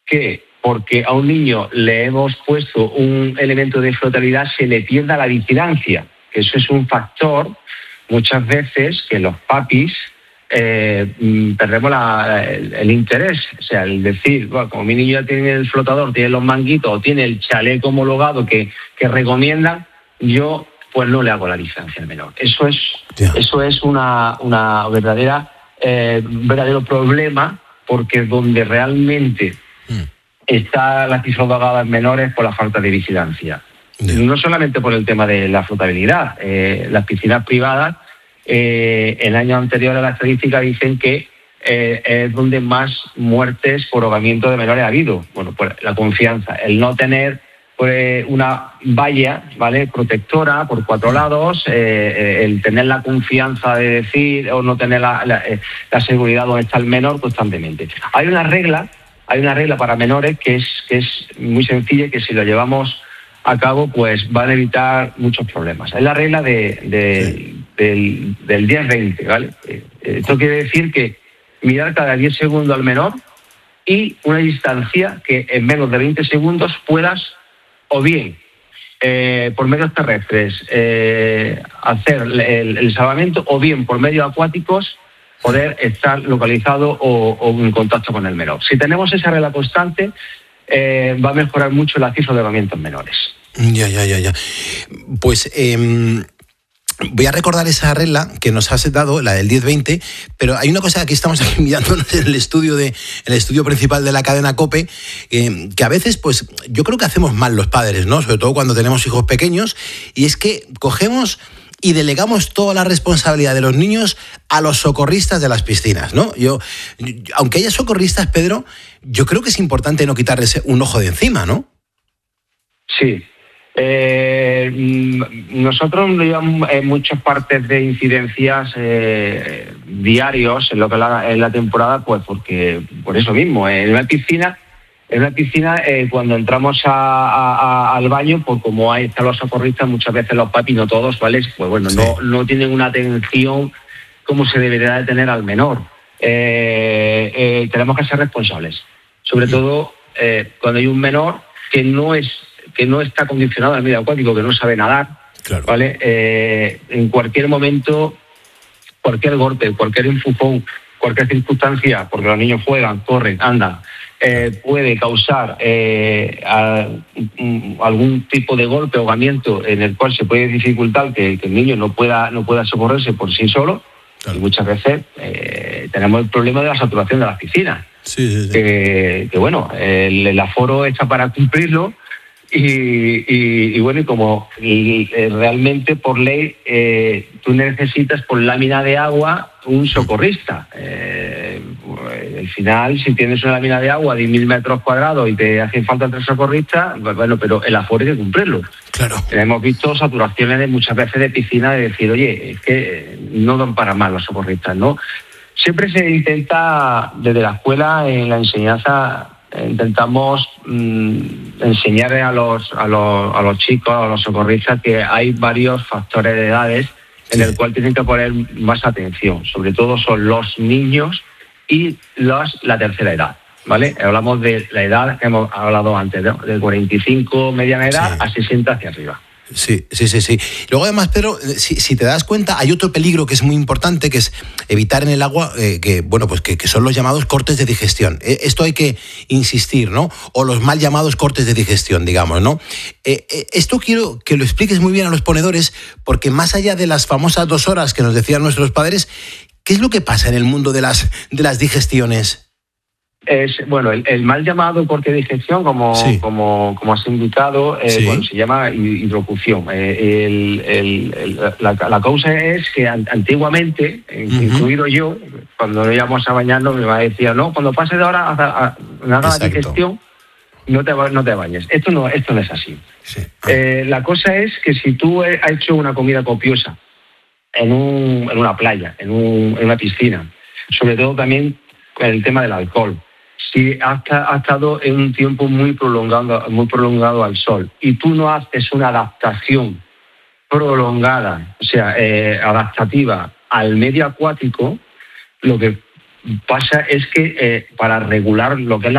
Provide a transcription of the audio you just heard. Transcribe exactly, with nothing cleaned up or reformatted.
que porque a un niño le hemos puesto un elemento de flotabilidad se le pierda la vigilancia, que eso es un factor muchas veces que los papis eh, perdemos la, el, el interés. O sea, el decir, bueno, como mi niño ya tiene el flotador, tiene los manguitos o tiene el chaleco homologado que, que recomiendan, yo pues no le hago la licencia al menor. Eso es, yeah. eso es una, una verdadera, eh, un verdadero problema, porque donde realmente mm. está la flotabilidad en menores por la falta de vigilancia. Yeah. No solamente por el tema de la flotabilidad. Eh, las piscinas privadas, eh, en años anteriores a la estadística dicen que eh, es donde más muertes por ahogamiento de menores ha habido. Bueno, pues la confianza, el no tener pues, una valla, ¿vale?, protectora por cuatro lados, eh, el tener la confianza de decir o no tener la, la, la seguridad donde está el menor constantemente. Hay una regla, hay una regla para menores que es, que es muy sencilla y que si lo llevamos a cabo pues van a evitar muchos problemas. Es la regla de, de, sí. del, del diez veinte, ¿vale? Esto quiere decir que mirar cada diez segundos al menor y una distancia que en menos de veinte segundos puedas o bien eh, por medios terrestres eh, hacer el, el salvamento o bien por medios acuáticos poder estar localizado o, o en contacto con el menor. Si tenemos esa regla constante, eh, va a mejorar mucho la cifra de ahogamientos menores. Ya, ya, ya, ya. Pues eh, voy a recordar esa regla que nos has dado, la del diez veinte, pero hay una cosa que estamos aquí mirándonos en el estudio de, en el estudio principal de la cadena COPE, eh, que a veces, pues, yo creo que hacemos mal los padres, ¿no? Sobre todo cuando tenemos hijos pequeños, y es que cogemos y delegamos toda la responsabilidad de los niños a los socorristas de las piscinas, ¿no? Yo, aunque haya socorristas, Pedro, yo creo que es importante no quitarles un ojo de encima, ¿no? Sí. Eh, nosotros llevamos en muchas partes de incidencias eh, diarios en lo que es la, en la temporada, pues porque por eso mismo, en una piscina, en una piscina eh, cuando entramos a, a, a, al baño, pues como ahí están los socorristas, muchas veces los papis, no todos, ¿vale? Pues bueno, sí. no, no tienen una atención como se debería de tener al menor. Eh, eh, tenemos que ser responsables, sobre sí. todo eh, cuando hay un menor que no es que no está condicionado al medio acuático, que no sabe nadar, claro. ¿vale? Eh, en cualquier momento, cualquier golpe, cualquier empujón, cualquier circunstancia, porque los niños juegan, corren, andan, eh, puede causar eh, a, um, algún tipo de golpe o ahogamiento en el cual se puede dificultar que, que el niño no pueda, no pueda socorrerse por sí solo, claro. y muchas veces eh, tenemos el problema de la saturación de las piscinas. Sí, sí, sí. Que, que bueno, el, el aforo está para cumplirlo. Y, y, y bueno, y como y, eh, realmente por ley eh, tú necesitas por lámina de agua un socorrista. Eh, al final, si tienes una lámina de agua de mil metros cuadrados y te hacen falta tres socorristas, pues bueno, pero el aforo hay que cumplirlo. Claro. Hemos visto saturaciones de muchas veces de piscina de decir, oye, es que no dan para más los socorristas, ¿no? Siempre se intenta desde la escuela en la enseñanza. Intentamos mmm, enseñar a los, a, los, a los chicos, a los socorristas, que hay varios factores de edades en sí. el cual tienen que poner más atención. Sobre todo son los niños y los, la tercera edad, ¿vale? Hablamos de la edad que hemos hablado antes, ¿no? De cuarenta y cinco mediana edad sí. a sesenta hacia arriba. Sí, sí, sí, sí. Luego además, Pedro, si, si te das cuenta, hay otro peligro que es muy importante, que es evitar en el agua, eh, que bueno, pues que, que son los llamados cortes de digestión. Eh, esto hay que insistir, ¿no? O los mal llamados cortes de digestión, digamos, ¿no? Eh, eh, esto quiero que lo expliques muy bien a los ponedores, porque más allá de las famosas dos horas que nos decían nuestros padres, ¿qué es lo que pasa en el mundo de las, de las digestiones? Es, bueno, el, el mal llamado corte de digestión, como, sí. como, como has indicado, eh, sí. bueno, se llama hidrocución. Eh, el, el, el, la, la causa es que antiguamente, uh-huh. incluido yo, cuando nos íbamos a bañarnos, mi mamá decía, no, cuando pases de ahora a, a, a la digestión, no te, no te bañes. Esto no, esto no es así. Sí. Eh, la cosa es que si tú has hecho una comida copiosa en, un, en una playa, en, un, en una piscina, sobre todo también con el tema del alcohol, si has, has estado en un tiempo muy prolongado, muy prolongado al sol y tú no haces una adaptación prolongada, o sea, eh, adaptativa al medio acuático, lo que pasa es que eh, para regular lo que es la